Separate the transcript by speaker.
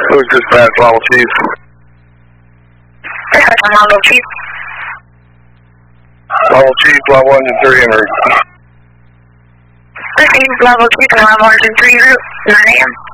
Speaker 1: Who's dispatch, Level Chief?
Speaker 2: Dispatch, I'm Level Chief.
Speaker 1: Level Chief, Level Engine 3 en route.
Speaker 2: Level Chief, and Level Engine 3 en route, 9 a.m.